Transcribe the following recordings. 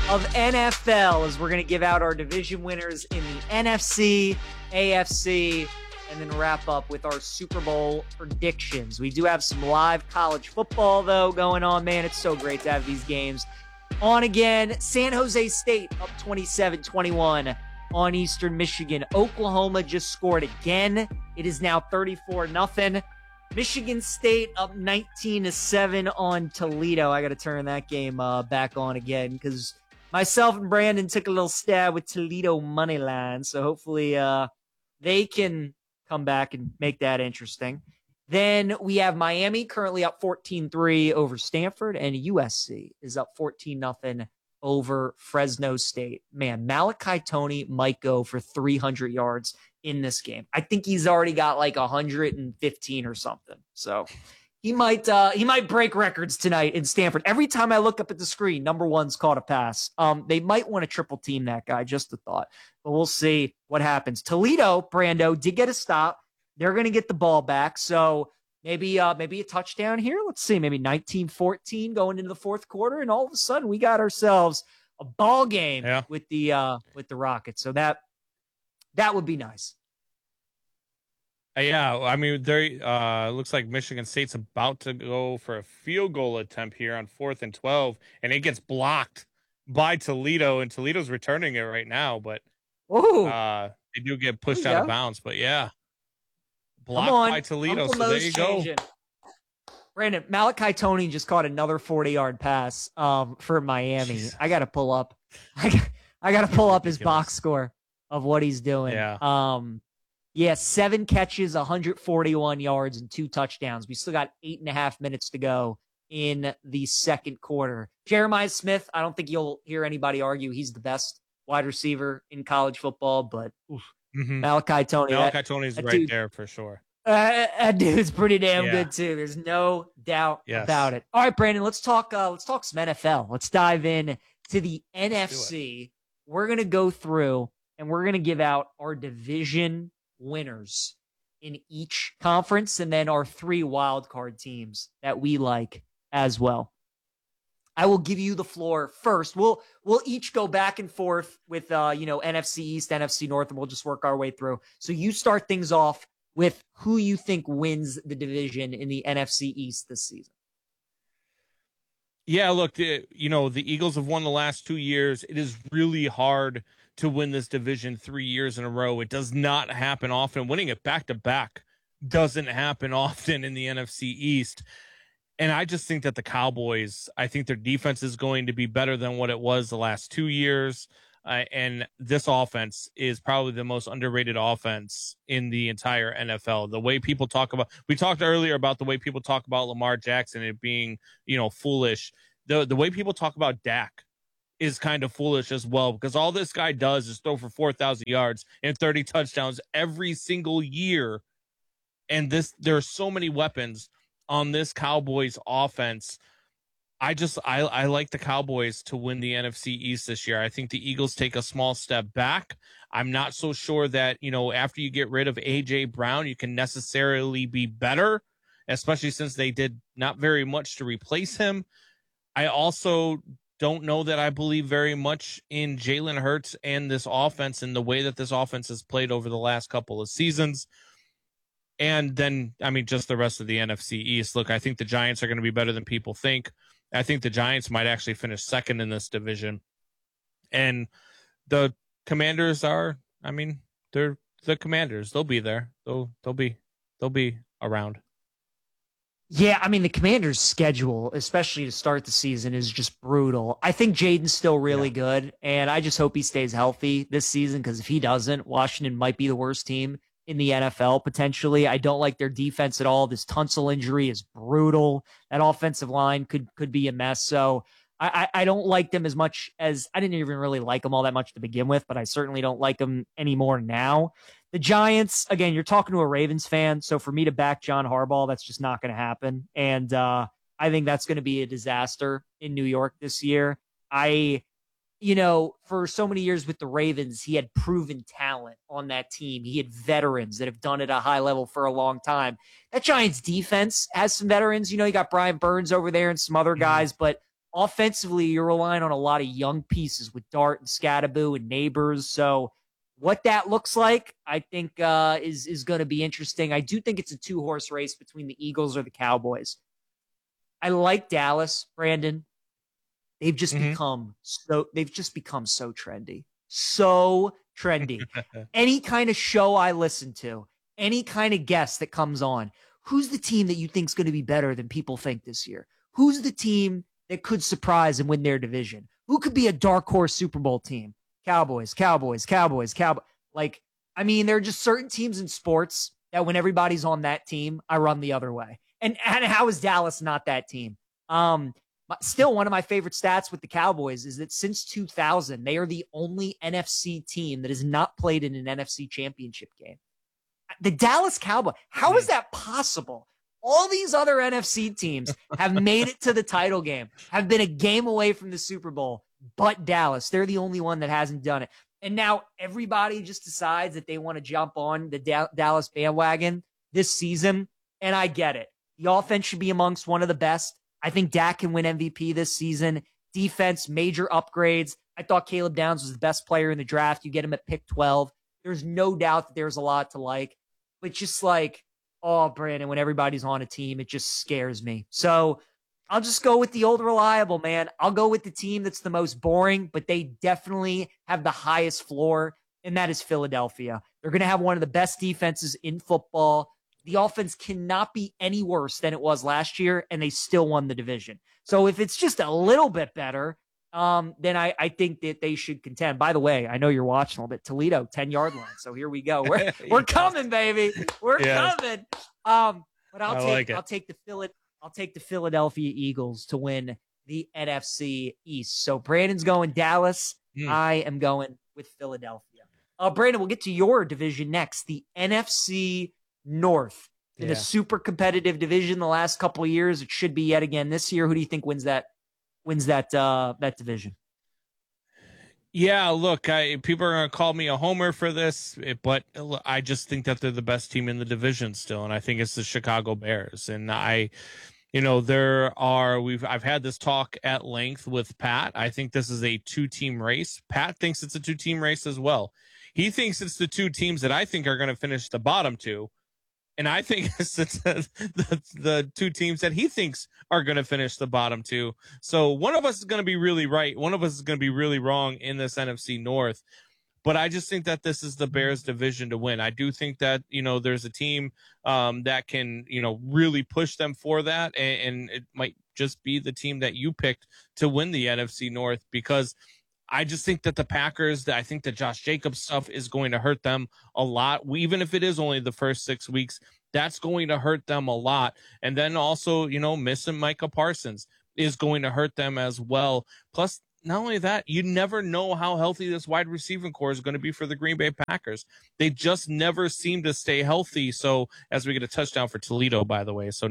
of NFL as we're going to give out our division winners in the NFC, AFC, and then wrap up with our Super Bowl predictions. We do have some live college football, though, going on, man. It's so great to have these games on again. San Jose State up 27-21 on Eastern Michigan. Oklahoma just scored again. It is now 34-0. Michigan State up 19-7 on Toledo. I got to turn that game back on again because myself and Brandon took a little stab with Toledo money line. So hopefully they can come back and make that interesting. Then we have Miami currently up 14-3 over Stanford, and USC is up 14-0 over Fresno State. Man, Malachi Toney might go for 300 yards in this game. I think he's already got like 115 or something. So he might break records tonight in Stanford. Every time I look up at the screen, number one's caught a pass. They might want to triple team that guy, just a thought. But we'll see what happens. Toledo, Brando, did get a stop. They're going to get the ball back. So maybe a touchdown here. Let's see, maybe 19-14 going into the fourth quarter. And all of a sudden we got ourselves a ball game with the Rockets. So that would be nice. Yeah, I mean, there looks like Michigan State's about to go for a field goal attempt here on 4th and 12, and it gets blocked by Toledo, and Toledo's returning it right now, but they do get pushed out of bounds. But yeah, blocked by Toledo. So there you go. Brandon, Malachi Toney just caught another 40-yard pass for Miami. Jeez. I got to pull up. I got to pull up his box score of what he's doing. Yeah. 7 catches, 141 yards, and 2 touchdowns. We still got 8.5 minutes to go in the second quarter. Jeremiah Smith, I don't think you'll hear anybody argue he's the best wide receiver in college football, but Malachi Toney. Malachi Toney's right there for sure. That dude's pretty damn good too. There's no doubt about it. All right, Brandon, let's talk some NFL. Let's dive in to the NFC. We're going to go through and we're going to give out our division winners in each conference and then our 3 wildcard teams that we like as well. I will give you the floor first. We'll each go back and forth with NFC East, NFC North, and we'll just work our way through. So you start things off with who you think wins the division in the NFC East this season. Yeah, look, the Eagles have won the last 2 years. It is really hard to win this division 3 years in a row. It does not happen often. Winning it back-to-back doesn't happen often in the NFC East. And I just think that the Cowboys, I think their defense is going to be better than what it was the last 2 years. And this offense is probably the most underrated offense in the entire NFL. The way people talk about, we talked earlier about the way people talk about Lamar Jackson, it being, foolish. The way people talk about Dak is kind of foolish as well, because all this guy does is throw for 4,000 yards and 30 touchdowns every single year. And there are so many weapons on this Cowboys offense. I like the Cowboys to win the NFC East this year. I think the Eagles take a small step back. I'm not so sure that, after you get rid of A.J. Brown, you can necessarily be better, especially since they did not very much to replace him. I also don't know that I believe very much in Jalen Hurts and this offense and the way that this offense has played over the last couple of seasons. And then, just the rest of the NFC East. Look, I think the Giants are going to be better than people think. I think the Giants might actually finish second in this division. And the Commanders are, they're the Commanders. They'll be there. They'll be around. Yeah, the Commanders' schedule, especially to start the season, is just brutal. I think Jaden's still really good, and I just hope he stays healthy this season, because if he doesn't, Washington might be the worst team in the NFL, potentially. I don't like their defense at all. This Tunsil injury is brutal. That offensive line could be a mess. So I don't like them as much as I didn't even really like them all that much to begin with, but I certainly don't like them anymore now. The Giants, again, you're talking to a Ravens fan, so for me to back John Harbaugh, that's just not going to happen. And I think that's going to be a disaster in New York this year. For so many years with the Ravens, he had proven talent on that team. He had veterans that have done it at a high level for a long time. That Giants defense has some veterans. You got Brian Burns over there and some other guys, but offensively, you're relying on a lot of young pieces with Dart and Scattaboo and Neighbors. So what that looks like, I think, is going to be interesting. I do think it's a 2-horse race between the Eagles or the Cowboys. I like Dallas, Brandon. They've just become so trendy. So trendy. Any kind of show I listen to, any kind of guest that comes on, who's the team that you think is going to be better than people think this year? Who's the team that could surprise and win their division? Who could be a dark horse Super Bowl team? Cowboys. Like, I mean, there are just certain teams in sports that when everybody's on that team, I run the other way. And how is Dallas not that team? Still, one of my favorite stats with the Cowboys is that since 2000, they are the only NFC team that has not played in an NFC championship game. The Dallas Cowboys, how is that possible? All these other NFC teams have made it to the title game, have been a game away from the Super Bowl, but Dallas, they're the only one that hasn't done it. And now everybody just decides that they want to jump on the Dallas bandwagon this season, and I get it. The offense should be amongst one of the best. I think Dak can win MVP this season. Defense, major upgrades. I thought Caleb Downs was the best player in the draft. You get him at pick 12. There's no doubt that there's a lot to like. But just like, oh, Brandon, when everybody's on a team, it just scares me. So I'll just go with the old reliable, man. I'll go with the team that's the most boring, but they definitely have the highest floor, and that is Philadelphia. They're going to have one of the best defenses in football. The offense cannot be any worse than it was last year, and they still won the division. So if it's just a little bit better, then I think that they should contend. By the way, I know you're watching a little bit. Toledo, 10-yard line. So here we go. We're coming, baby. We're coming. But I'll take the Philadelphia Eagles to win the NFC East. So Brandon's going Dallas. I am going with Philadelphia. Brandon, we'll get to your division next, the NFC North. In a super competitive division the last couple of years. It should be yet again this year. Who do you think wins that division? Yeah, look, people are going to call me a homer for this, but I just think that they're the best team in the division still, and I think it's the Chicago Bears. And I've had this talk at length with Pat. I think this is a 2-team race. Pat thinks it's a 2-team race as well. He thinks it's the 2 teams that I think are going to finish the bottom 2. And I think it's the 2 teams that he thinks are going to finish the bottom 2. So one of us is going to be really right. One of us is going to be really wrong in this NFC North. But I just think that this is the Bears division to win. I do think that, there's a team that can, really push them for that. And it might just be the team that you picked to win the NFC North, because I just think that the Packers, I think that Josh Jacobs stuff is going to hurt them a lot. Even if it is only the first 6 weeks, that's going to hurt them a lot. And then also, missing Micah Parsons is going to hurt them as well. Plus, not only that, you never know how healthy this wide receiving core is going to be for the Green Bay Packers. They just never seem to stay healthy. So as we get a touchdown for Toledo, by the way, so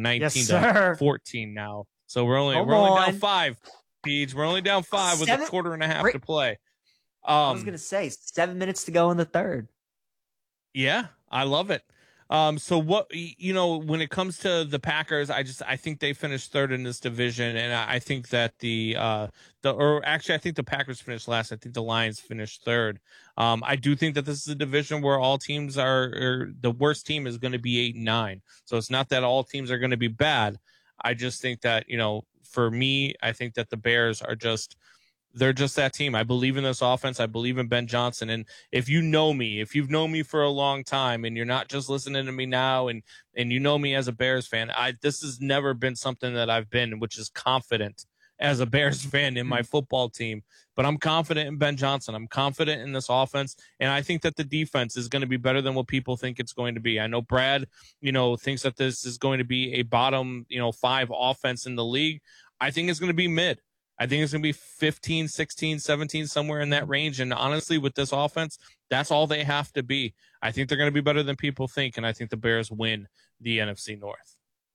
19-14 now. So we're only down 5. Pete, we're only down 5 with a quarter and a half to play. I was going to say 7 minutes to go in the third. Yeah, I love it. So what, when it comes to the Packers, I think they finished 3rd in this division. And I think that I think the Packers finished last. I think the Lions finished 3rd. I do think that this is a division where all teams are the worst team is going to be 8-9. So it's not that all teams are going to be bad. I just think that, for me, I think that the Bears they're just that team. I believe in this offense. I believe in Ben Johnson. And if you've known me for a long time and you're not just listening to me now and you know me as a Bears fan, this has never been something that I've been, which is confident as a Bears fan in my football team. But I'm confident in Ben Johnson. I'm confident in this offense. And I think that the defense is going to be better than what people think it's going to be. I know Brad, thinks that this is going to be a bottom, 5 offense in the league. I think it's going to be mid. I think it's going to be 15, 16, 17, somewhere in that range. And honestly, with this offense, that's all they have to be. I think they're going to be better than people think. And I think the Bears win the NFC North.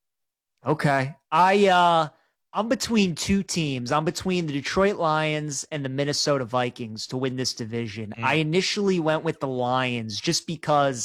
Okay. I'm between 2 teams. I'm between the Detroit Lions and the Minnesota Vikings to win this division. I initially went with the Lions just because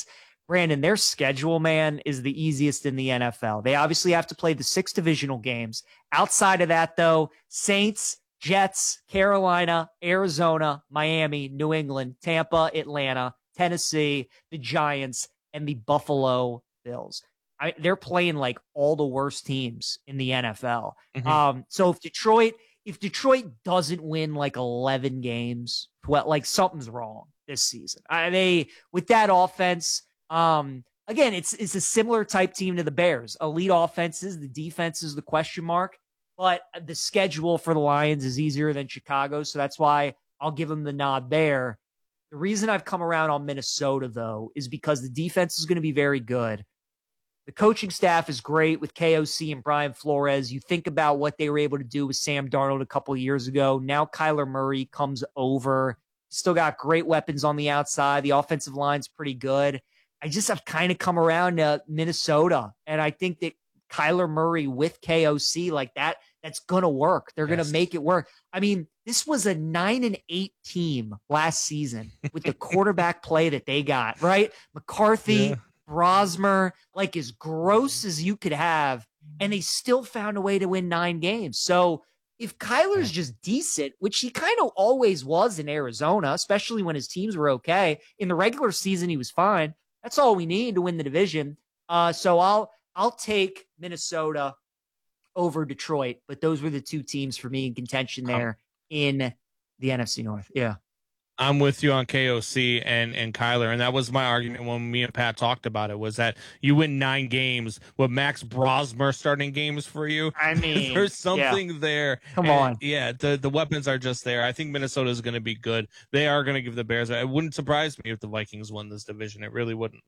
Brandon, their schedule, man, is the easiest in the NFL. They obviously have to play the 6 divisional games. Outside of that, though, Saints, Jets, Carolina, Arizona, Miami, New England, Tampa, Atlanta, Tennessee, the Giants, and the Buffalo Bills. They're playing like all the worst teams in the NFL. So if Detroit doesn't win like 11 games, well, like something's wrong this season. With that offense, again, it's a similar type team to the Bears. Elite offenses, the defense is the question mark, but the schedule for the Lions is easier than Chicago, so that's why I'll give them the nod there. The reason I've come around on Minnesota, though, is because the defense is going to be very good. The coaching staff is great with KOC and Brian Flores. You think about what they were able to do with Sam Darnold a couple of years ago. Now Kyler Murray comes over. Still got great weapons on the outside. The offensive line's pretty good. I've kind of come around to Minnesota, and I think that Kyler Murray with KOC like that's going to work. They're going to make it work. I mean, this was a 9-8 team last season with the quarterback play that they got, right? McCarthy, Brosmer, like as gross as you could have, and they still found a way to win 9 games. So if Kyler's just decent, which he kind of always was in Arizona, especially when his teams were okay, in the regular season he was fine. That's all we need to win the division. So I'll take Minnesota over Detroit, but those were the 2 teams for me in contention there in the NFC North. Yeah. I'm with you on KOC and Kyler, and that was my argument when me and Pat talked about it, was that you win 9 games with Max Brosmer starting games for you. I mean, there's something there. Come on. Yeah, the weapons are just there. I think Minnesota is going to be good. They are going to give the Bears. It wouldn't surprise me if the Vikings won this division. It really wouldn't.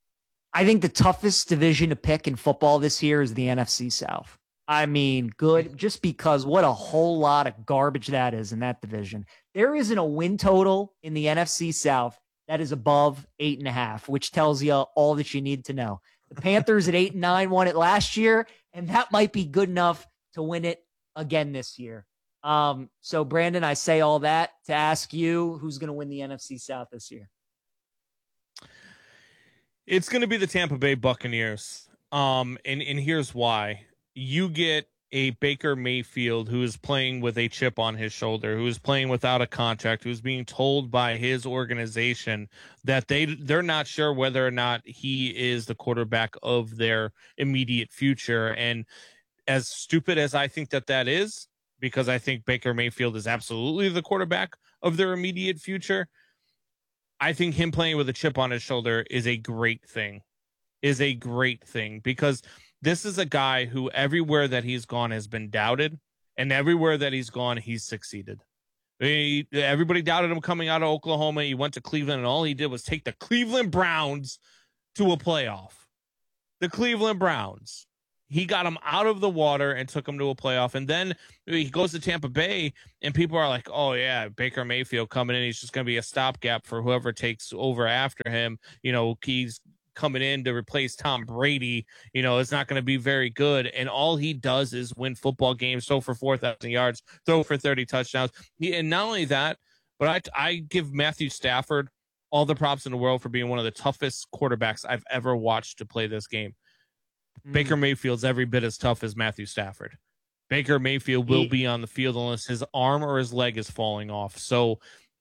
I think the toughest division to pick in football this year is the NFC South. I mean, good, just because what a whole lot of garbage that is in that division. There isn't a win total in the NFC South that is above 8.5, which tells you all that you need to know. The Panthers at 8-9 won it last year, and that might be good enough to win it again this year. So Brandon, I say all that to ask you, who's going to win the NFC South this year? It's going to be the Tampa Bay Buccaneers. And here's why. You get a Baker Mayfield who is playing with a chip on his shoulder, who is playing without a contract, who's being told by his organization that they're not sure whether or not he is the quarterback of their immediate future. And as stupid as I think that is, because I think Baker Mayfield is absolutely the quarterback of their immediate future, I think him playing with a chip on his shoulder is a great thing, because this is a guy who everywhere that he's gone has been doubted, and everywhere that he's gone, he's succeeded. Everybody doubted him coming out of Oklahoma. He went to Cleveland, and all he did was take the Cleveland Browns to a playoff. The Cleveland Browns. He got him out of the water and took him to a playoff. And then he goes to Tampa Bay, and people are like, oh, yeah, Baker Mayfield coming in. He's just going to be a stopgap for whoever takes over after him. You know, he's coming in to replace Tom Brady. You know, it's not going to be very good. And all he does is win football games, throw for 4,000 yards, throw for 30 touchdowns. And not only that, but I give Matthew Stafford all the props in the world for being one of the toughest quarterbacks I've ever watched to play this game. Baker Mayfield's every bit as tough as Matthew Stafford. Baker Mayfield will be on the field unless his arm or his leg is falling off. So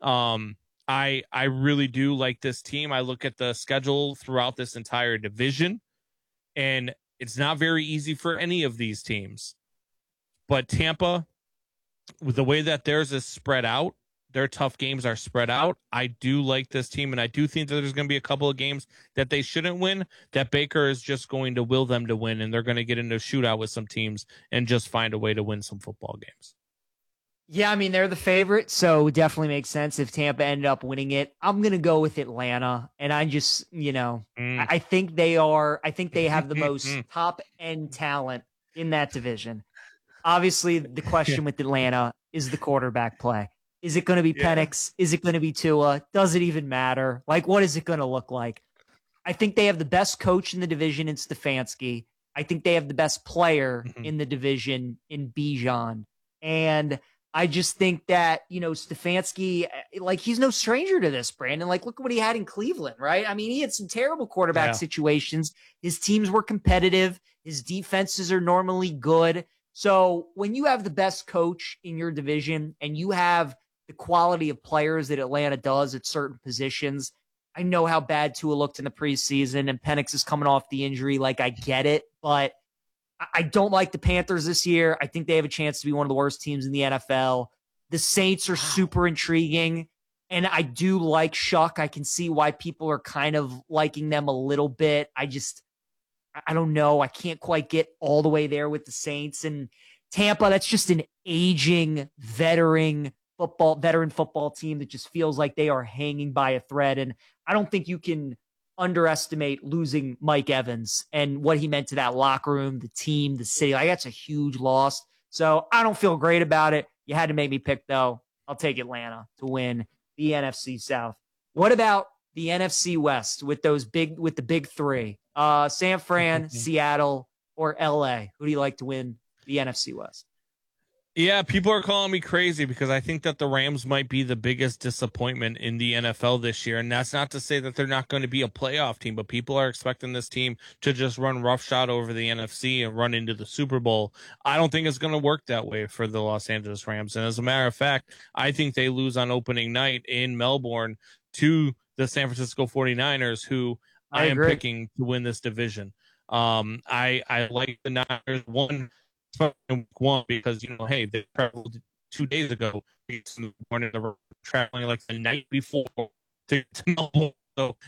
I really do like this team. I look at the schedule throughout this entire division, and it's not very easy for any of these teams. But Tampa, with the way that theirs is spread out, their tough games are spread out. I do like this team, and I do think that there's going to be a couple of games that they shouldn't win, that Baker is just going to will them to win, and they're going to get into a shootout with some teams and just find a way to win some football games. Yeah, I mean, they're the favorite, so it definitely makes sense if Tampa ended up winning it. I'm going to go with Atlanta, and I just, I think they have the most top-end talent in that division. Obviously, the question with Atlanta is the quarterback play. Is it going to be Penix? Is it going to be Tua? Does it even matter? Like, what is it going to look like? I think they have the best coach in the division in Stefanski. I think they have the best player in the division in Bijan. And I just think that, Stefanski, like, he's no stranger to this, Brandon. Like, look at what he had in Cleveland, right? I mean, he had some terrible quarterback situations. His teams were competitive. His defenses are normally good. So when you have the best coach in your division and you have the quality of players that Atlanta does at certain positions, I know how bad Tua looked in the preseason, and Penix is coming off the injury. Like, I get it, but I don't like the Panthers this year. I think they have a chance to be one of the worst teams in the NFL. The Saints are super intriguing, and I do like Shuck. I can see why people are kind of liking them a little bit. I don't know. I can't quite get all the way there with the Saints. And Tampa, that's just an aging veteran football team that just feels like they are hanging by a thread. And I don't think you can underestimate losing Mike Evans and what he meant to that locker room, the team, the city. Like, that's a huge loss. So I don't feel great about it. You had to make me pick, though. I'll take Atlanta to win the NFC South. What about the NFC West with the big three? San Fran, Seattle, or LA? Who do you like to win the NFC West? Yeah, people are calling me crazy because I think that the Rams might be the biggest disappointment in the NFL this year. And that's not to say that they're not going to be a playoff team, but people are expecting this team to just run roughshod over the NFC and run into the Super Bowl. I don't think it's going to work that way for the Los Angeles Rams. And as a matter of fact, I think they lose on opening night in Melbourne to the San Francisco 49ers, who I am picking to win this division. I like the Niners one because, hey, they traveled 2 days ago. Morning, they were traveling like the night before to Melbourne. So,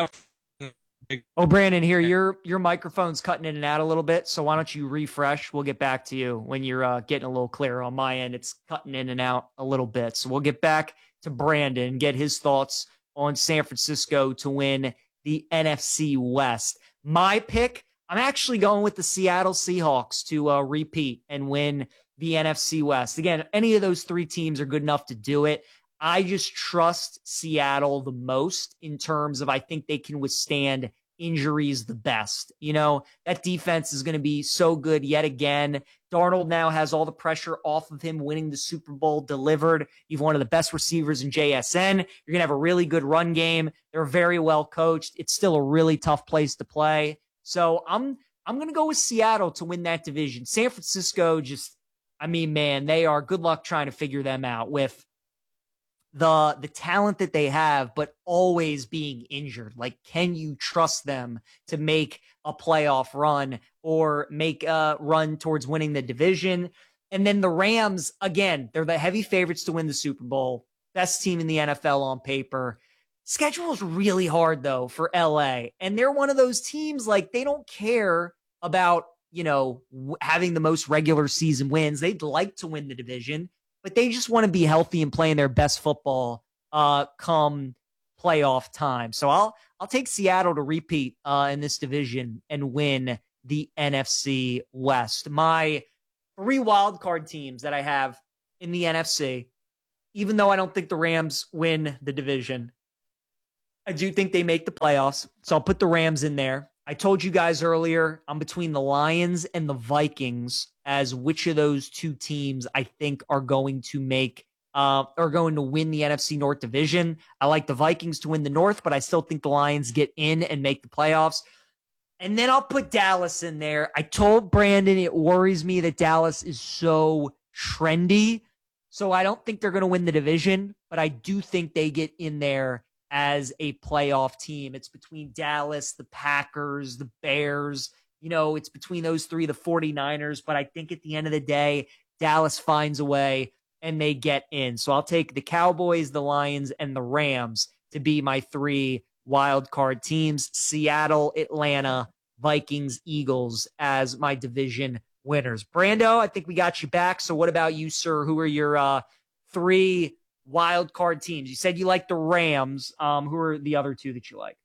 Brandon, here your microphone's cutting in and out a little bit. So why don't you refresh? We'll get back to you when you're getting a little clearer. On my end, it's cutting in and out a little bit. So we'll get back to Brandon and get his thoughts on San Francisco to win the NFC West. My pick, I'm actually going with the Seattle Seahawks to repeat and win the NFC West. Again, any of those three teams are good enough to do it. I just trust Seattle the most in terms of I think they can withstand injuries the best. That defense is going to be so good yet again. Darnold now has all the pressure off of him winning the Super Bowl delivered. You've one of the best receivers in JSN. You're going to have a really good run game. They're very well coached. It's still a really tough place to play. So I'm going to go with Seattle to win that division. San Francisco they are, good luck trying to figure them out with the talent that they have, but always being injured. Like, can you trust them to make a playoff run or make a run towards winning the division? And then the Rams, again, they're the heavy favorites to win the Super Bowl. Best team in the NFL on paper. Schedule is really hard, though, for LA. And they're one of those teams, like, they don't care about, having the most regular season wins. They'd like to win the division, but they just want to be healthy and playing their best football come playoff time. So I'll take Seattle to repeat in this division and win the NFC West. My 3 wildcard teams that I have in the NFC, even though I don't think the Rams win the division, I do think they make the playoffs, so I'll put the Rams in there. I told you guys earlier, I'm between the Lions and the Vikings as which of those two teams I think are going to win the NFC North division. I like the Vikings to win the North, but I still think the Lions get in and make the playoffs. And then I'll put Dallas in there. I told Brandon it worries me that Dallas is so trendy, so I don't think they're going to win the division, but I do think they get in there as a playoff team. It's between Dallas, the Packers, the Bears. It's between those three, the 49ers. But I think at the end of the day, Dallas finds a way and they get in. So I'll take the Cowboys, the Lions, and the Rams to be my 3 wild card teams. Seattle, Atlanta, Vikings, Eagles as my division winners. Brando, I think we got you back. So what about you, sir? Who are your 3 wild card teams? You said you like the Rams. Who are the other 2 that you like?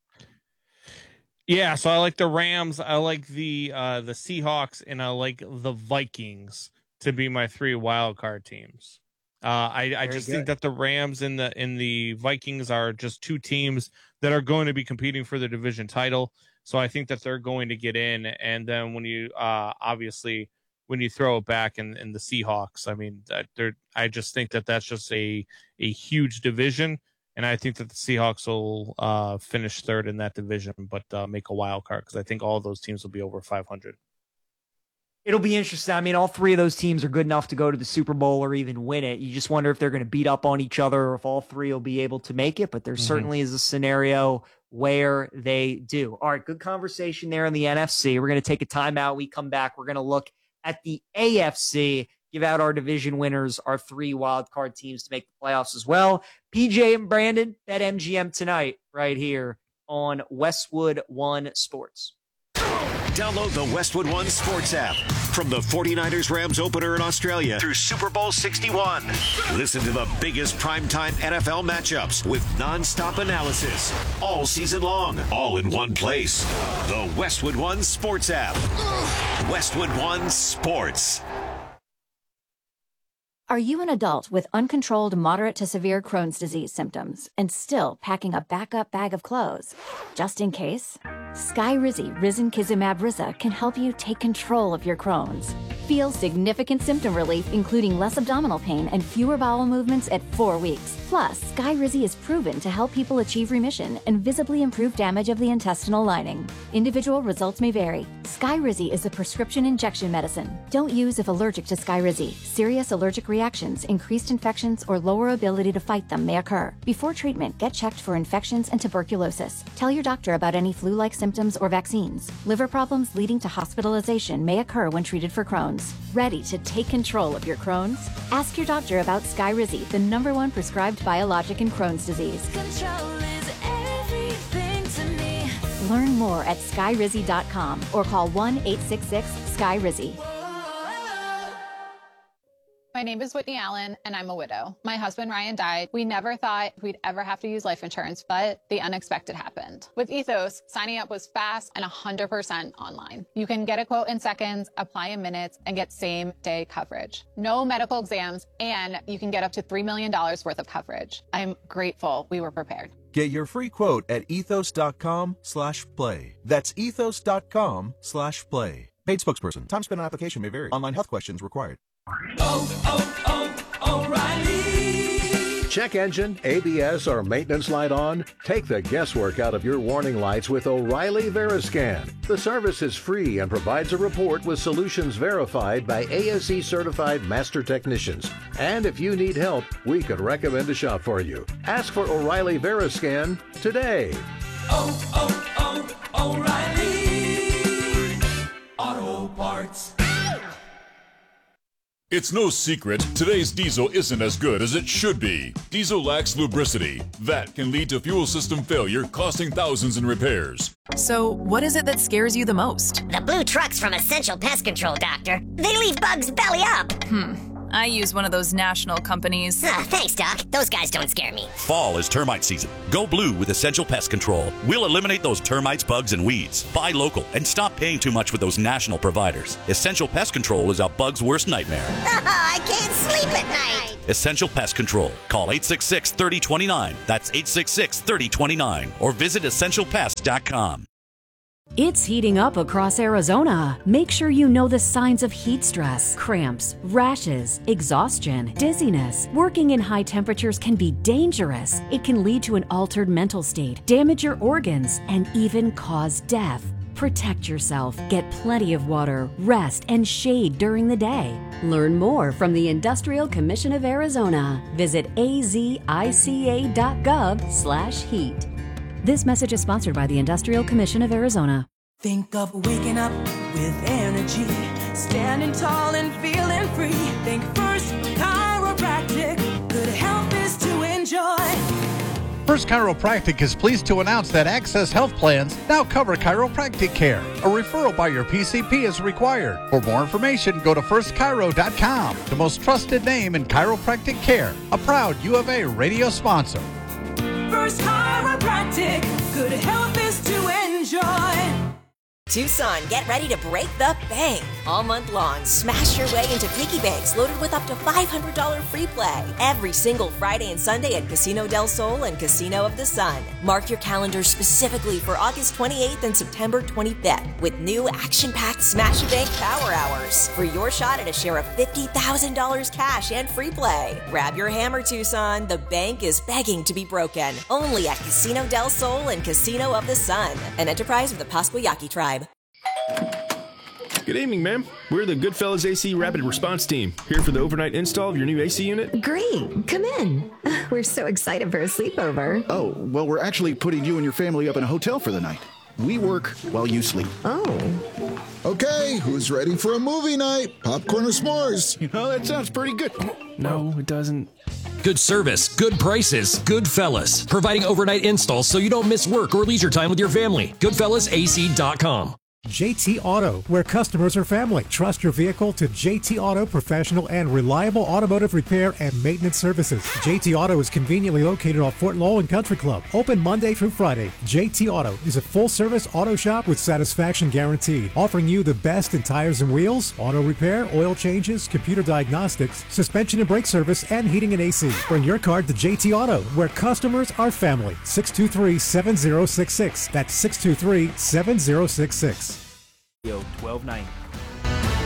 Yeah, so I like the Rams, I like the Seahawks, and I like the Vikings to be my 3 wild card teams. I just think that the Rams and the Vikings are just 2 teams that are going to be competing for the division title. So I think that they're going to get in. And then when you obviously when you throw it back in the Seahawks. I mean, I just think that's just a huge division, and I think that the Seahawks will finish third in that division, but make a wild card because I think all of those teams will be over 500. It'll be interesting. I mean, all three of those teams are good enough to go to the Super Bowl or even win it. You just wonder if they're going to beat up on each other or if all three will be able to make it, but there certainly is a scenario where they do. All right, good conversation there in the NFC. We're going to take a timeout. We come back. We're going to look at the AFC, give out our division winners, our 3 wildcard teams to make the playoffs as well. PJ and Brandon, BetMGM tonight right here on Westwood One Sports. Download the Westwood One Sports app. From the 49ers-Rams opener in Australia through Super Bowl 61. Listen to the biggest primetime NFL matchups with nonstop analysis all season long, all in one place. The Westwood One Sports app. Westwood One Sports. Are you an adult with uncontrolled moderate to severe Crohn's disease symptoms and still packing a backup bag of clothes? Just in case? Skyrizi Risankizumab Riza can help you take control of your Crohn's. Feel significant symptom relief, including less abdominal pain and fewer bowel movements at 4 weeks. Plus, Skyrizi is proven to help people achieve remission and visibly improve damage of the intestinal lining. Individual results may vary. Skyrizi is a prescription injection medicine. Don't use if allergic to Skyrizi. Serious allergic reactions, increased infections, or lower ability to fight them may occur. Before treatment, get checked for infections and tuberculosis. Tell your doctor about any flu-like symptoms or vaccines. Liver problems leading to hospitalization may occur when treated for Crohn's. Ready to take control of your Crohn's? Ask your doctor about Skyrizi, the #1 prescribed biologic in Crohn's disease. Control is everything to me. Learn more at skyrizi.com or call 1-866-SKYRIZI. My name is Whitney Allen, and I'm a widow. My husband, Ryan, died. We never thought we'd ever have to use life insurance, but the unexpected happened. With Ethos, signing up was fast and 100% online. You can get a quote in seconds, apply in minutes, and get same-day coverage. No medical exams, and you can get up to $3 million worth of coverage. I'm grateful we were prepared. Get your free quote at ethos.com/play. That's ethos.com/play. Paid spokesperson. Time spent on application may vary. Online health questions required. O'Reilly. Check engine, ABS, or maintenance light on? Take the guesswork out of your warning lights with O'Reilly Veriscan. The service is free and provides a report with solutions verified by ASE certified master technicians. And if you need help, we could recommend a shop for you. Ask for O'Reilly Veriscan today. O'Reilly Auto Parts. It's no secret, today's diesel isn't as good as it should be. Diesel lacks lubricity. That can lead to fuel system failure, costing thousands in repairs. So, what is it that scares you the most? The blue trucks from Essential Pest Control, Doctor. They leave bugs belly up. I use one of those national companies. Thanks, Doc. Those guys don't scare me. Fall is termite season. Go blue with Essential Pest Control. We'll eliminate those termites, bugs, and weeds. Buy local and stop paying too much with those national providers. Essential Pest Control is a bug's worst nightmare. I can't sleep at night. Essential Pest Control. Call 866-3029. That's 866-3029. Or visit essentialpest.com. It's heating up across Arizona. Make sure you know the signs of heat stress, cramps, rashes, exhaustion, dizziness. Working in high temperatures can be dangerous. It can lead to an altered mental state, damage your organs, and even cause death. Protect yourself, get plenty of water, rest, and shade during the day. Learn more from the Industrial Commission of Arizona. Visit azica.gov/heat. This message is sponsored by the Industrial Commission of Arizona. Think of waking up with energy, standing tall and feeling free. Think First Chiropractic, good health is to enjoy. First Chiropractic is pleased to announce that Access Health Plans now cover chiropractic care. A referral by your PCP is required. For more information, go to firstchiro.com, the most trusted name in chiropractic care. A proud U of A radio sponsor. First Chiropractic, good health is to enjoy. Tucson, get ready to break the bank. All month long, smash your way into piggy banks loaded with up to $500 free play. Every single Friday and Sunday at Casino del Sol and Casino of the Sun. Mark your calendars specifically for August 28th and September 25th with new action-packed Smash a Bank Power Hours for your shot at a share of $50,000 cash and free play. Grab your hammer, Tucson. The bank is begging to be broken. Only at Casino del Sol and Casino of the Sun. An enterprise of the Pasquayaki Tribe. Good evening, ma'am. We're the Goodfellas AC Rapid Response Team, here for the overnight install of your new AC unit. Great. Come in. We're so excited for a sleepover. Oh, well, we're actually putting you and your family up in a hotel for the night. We work while you sleep. Oh. Okay, who's ready for a movie night? Popcorn or s'mores? You know, that sounds pretty good. No, it doesn't. Good service, good prices, Goodfellas. Providing overnight installs so you don't miss work or leisure time with your family. GoodfellasAC.com. JT Auto, where customers are family. Trust your vehicle to JT Auto professional and reliable automotive repair and maintenance services. JT Auto is conveniently located off Fort Lowell and Country Club. Open Monday through Friday. JT Auto is a full-service auto shop with satisfaction guaranteed, offering you the best in tires and wheels, auto repair, oil changes, computer diagnostics, suspension and brake service, and heating and AC. Bring your car to JT Auto, where customers are family. 623-7066. That's 623-7066. 1290.